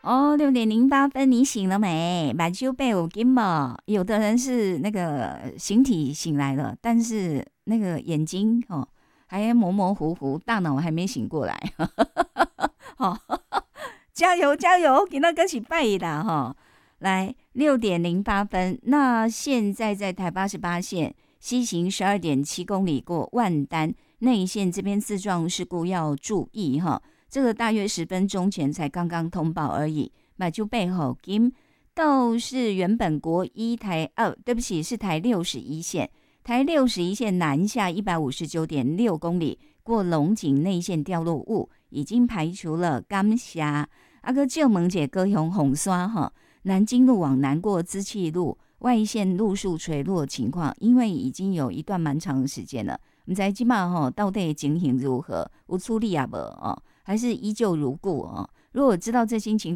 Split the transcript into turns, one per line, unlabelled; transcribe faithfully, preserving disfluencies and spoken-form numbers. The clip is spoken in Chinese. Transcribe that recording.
哦，六点零八分，你醒了没？把酒被我给嘛。有的人是那个形体醒来了，但是那个眼睛哦还模模糊糊，大脑还没醒过来。哦，加油加油，给那个起拜的哈。来，六点零八分，那现在在台八十八线西行十二点七公里过万丹内线这边自撞事故要注意哈。这个大约十分钟前才刚刚通报而已，那就背后金倒是原本国一台哦，对不起，是台六十一线，台六十一线南下一百五十九点六公里，过龙井内线掉落物，已经排除了甘峡阿哥旧门姐高雄红刷哈，南京路往南过支气路外线路树垂落情况，因为已经有一段蛮长的时间了，不知道现在吼到底情形如何，有处理也无哦。还是依旧如故哦。如果知道这些情